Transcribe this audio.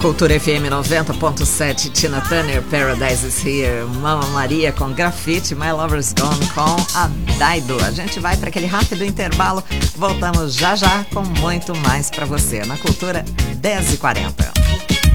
Cultura FM 90.7, Tina Turner, Paradise is Here, Mamma Maria com Grafite, My Lover's Gone com a Daido. A gente vai para aquele rápido intervalo, voltamos já já com muito mais para você na Cultura 10h40.